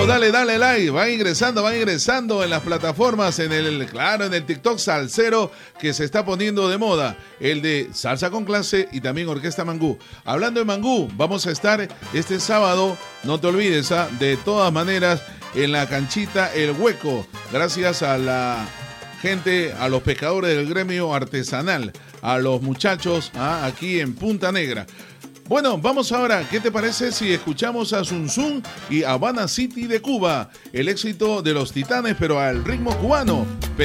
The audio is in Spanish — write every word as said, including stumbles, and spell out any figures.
Vamos, dale, dale like. Van ingresando, van ingresando en las plataformas, en el, claro, en el TikTok salsero que se está poniendo de moda. El de Salsa con Clase y también Orquesta Mangú. Hablando de Mangú, vamos a estar este sábado, no te olvides, ¿ah? De todas maneras, en la canchita El Hueco. Gracias a la gente, a los pescadores del gremio artesanal, a los muchachos, ¿ah? Aquí en Punta Negra. Bueno, vamos ahora, ¿qué te parece si escuchamos a Sun Sun y Habana City de Cuba? El éxito de los Titanes, pero al ritmo cubano.